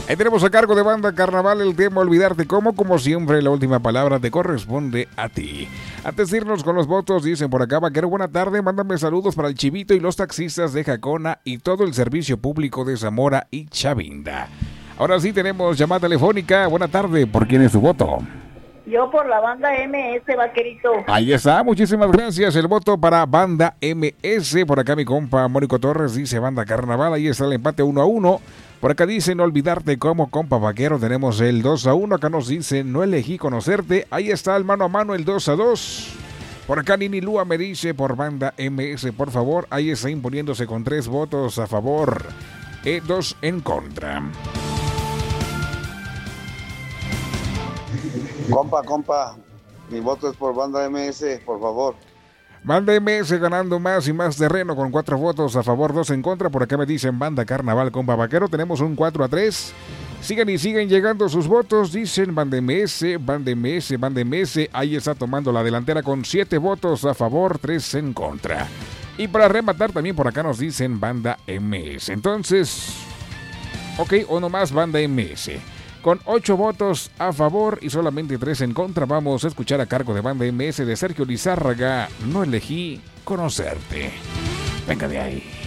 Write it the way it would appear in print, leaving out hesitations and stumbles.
Ahí tenemos a cargo de Banda Carnaval el tema Olvidarte Cómo. Como siempre, la última palabra te corresponde a ti. Antes de irnos con los votos, dicen por acá: Vaquero, buena tarde, mándame saludos para el Chivito y los taxistas de Jacona y todo el servicio público de Zamora y Chavinda. Ahora sí tenemos llamada telefónica. Buena tarde, ¿por quién es su voto? Yo por la Banda MS, Vaquerito. Ahí está, muchísimas gracias. El voto para Banda MS. Por acá mi compa Mónico Torres dice Banda Carnaval. Ahí está el empate 1-1. Por acá dice No Olvidarte Cómo, compa Vaquero. Tenemos el 2-1. Acá nos dice No elegí conocerte. Ahí está el mano a mano, el 2-2. Por acá Nini Lua me dice por Banda MS, por favor. Ahí está imponiéndose con 3 votos a favor y 2 en contra. Compa, mi voto es por Banda MS, por favor. Banda MS ganando más y más terreno con 4 votos a favor, 2 en contra. Por acá me dicen Banda Carnaval, compa Vaquero. Tenemos un 4-3. Sigan y siguen llegando sus votos. Dicen Banda MS. Ahí está tomando la delantera con 7 votos a favor, 3 en contra. Y para rematar también por acá nos dicen Banda MS. Entonces, ok, uno más Banda MS. Con 8 votos a favor y solamente 3 en contra, vamos a escuchar a cargo de Banda MS de Sergio Lizárraga, No elegí conocerte. Venga de ahí.